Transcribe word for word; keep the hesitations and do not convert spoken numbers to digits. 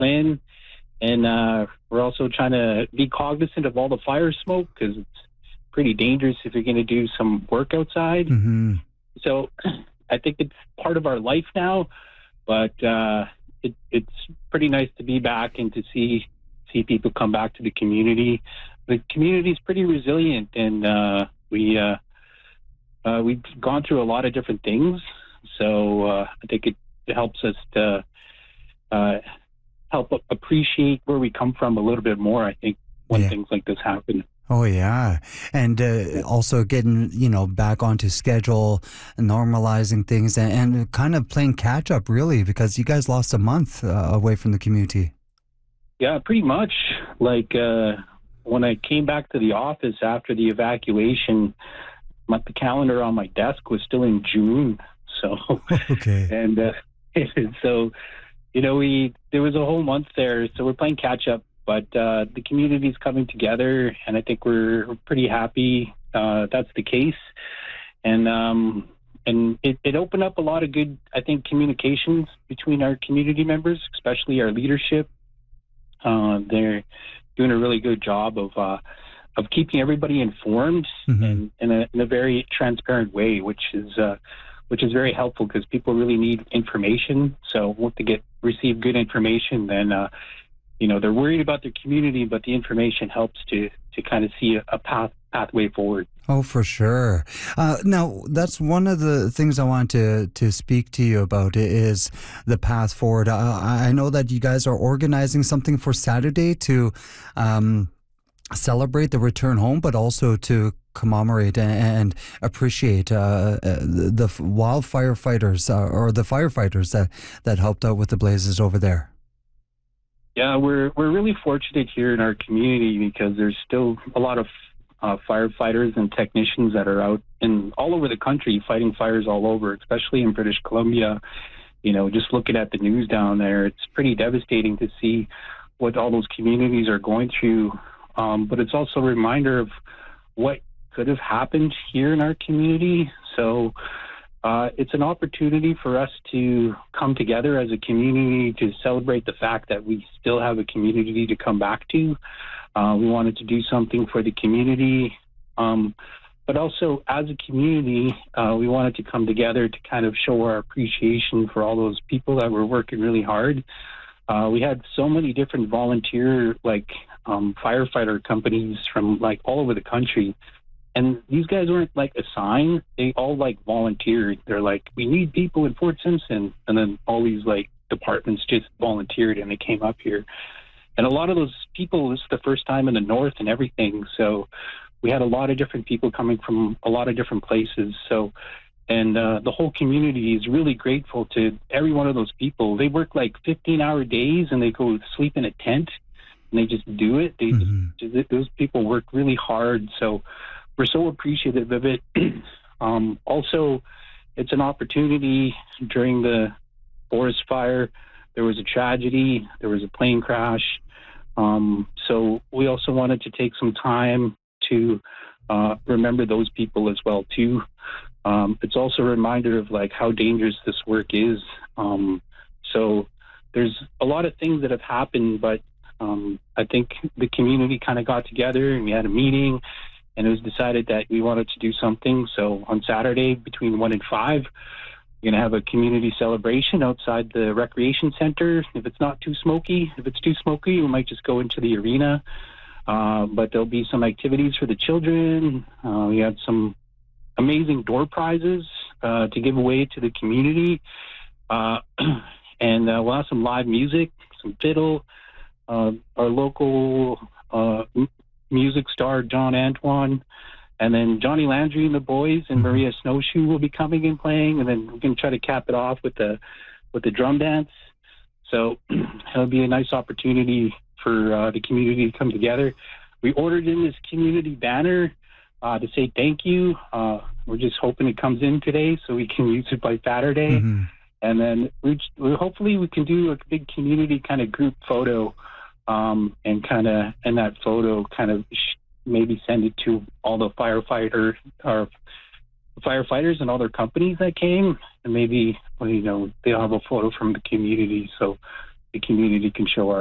in. And uh, we're also trying to be cognizant of all the fire smoke because it's pretty dangerous if you're going to do some work outside. Mm-hmm. So I think it's part of our life now, but uh, it, it's pretty nice to be back and to see see people come back to the community. The community is pretty resilient, and uh, we uh, uh, we've gone through a lot of different things. So uh, I think it, it helps us to uh, help appreciate where we come from a little bit more. I think when Yeah. things like this happen. Oh, yeah. And uh, also getting, you know, back onto schedule, normalizing things, and, and kind of playing catch up, really, because you guys lost a month uh, away from the community. Yeah, pretty much. Like uh, when I came back to the office after the evacuation, my, the calendar on my desk was still in June. So, Okay. and uh, so, you know, we there was a whole month there. So we're playing catch up. But uh, the community's coming together, and I think we're, we're pretty happy uh, that's the case. And um, and it, it opened up a lot of good, I think, communications between our community members, especially our leadership. Uh, they're doing a really good job of uh, of keeping everybody informed Mm-hmm. and in a, in a very transparent way, which is uh, which is very helpful because people really need information. So once they get receive good information, then uh, you know, they're worried about their community, but the information helps to to kind of see a, a path pathway forward. Oh, for sure. Uh, now, that's one of the things I want to, to speak to you about is the path forward. Uh, I know that you guys are organizing something for Saturday to um, celebrate the return home, but also to commemorate and appreciate uh, the, the wildfire fighters uh, or the firefighters that, that helped out with the blazes over there. Yeah, we're we're really fortunate here in our community because there's still a lot of uh, firefighters and technicians that are out in all over the country fighting fires all over, especially in British Columbia. You know, just looking at the news down there, it's pretty devastating to see what all those communities are going through. Um, but it's also a reminder of what could have happened here in our community. So Uh, it's an opportunity for us to come together as a community to celebrate the fact that we still have a community to come back to. Uh, we wanted to do something for the community, um, but also as a community, uh, we wanted to come together to kind of show our appreciation for all those people that were working really hard. Uh, we had so many different volunteer, like um, firefighter companies from like all over the country. And these guys weren't like assigned; they all like volunteered. They're like, "We need people in Fort Simpson," and then all these like departments just volunteered and they came up here. And a lot of those people, this is the first time in the north and everything. So we had a lot of different people coming from a lot of different places. So, and uh, the whole community is really grateful to every one of those people. They work like fifteen-hour days and they go sleep in a tent and they just do it. They Mm-hmm. just, those people work really hard. So we're so appreciative of it. um, also, it's an opportunity during the forest fire. There was a tragedy. There was a plane crash. Um, so we also wanted to take some time to uh, remember those people as well, too. Um, it's also a reminder of like how dangerous this work is. Um, so there's a lot of things that have happened, but um, I think the community kind of got together and we had a meeting. And it was decided that we wanted to do something. So on Saturday between one and five, we're going to have a community celebration outside the recreation center. If it's not too smoky, if it's too smoky, we might just go into the arena. Uh, but there'll be some activities for the children. Uh, we have some amazing door prizes uh, to give away to the community. Uh, and uh, we'll have some live music, some fiddle, uh, our local uh, music star John Antoine, and then Johnny Landry and the boys and Maria Snowshoe will be coming and playing, and then we're going to try to cap it off with the with the drum dance. So it'll be a nice opportunity for uh, the community to come together. We ordered in this community banner uh, to say thank you. Uh, we're just hoping it comes in today so we can use it by Saturday, Mm-hmm. and then we, we hopefully we can do a big community kind of group photo. Um, and kind of, in that photo, kind of sh- maybe send it to all the firefighter or firefighters and all their companies that came, and maybe, well, you know, they'll have a photo from the community. So the community can show our